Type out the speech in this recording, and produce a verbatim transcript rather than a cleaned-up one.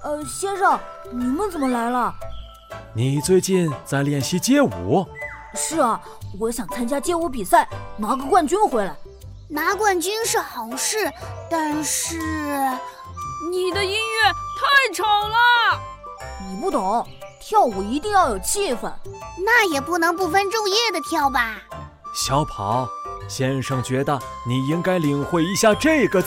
呃，先生，你们怎么来了？ 你最近在练习街舞？ 是啊，我想参加街舞比赛，拿个冠军回来。 拿冠军是好事，但是你的音乐太吵了。 你不懂，跳舞一定要有气氛。 那也不能不分昼夜的跳吧。 小跑，先生觉得你应该领会一下这个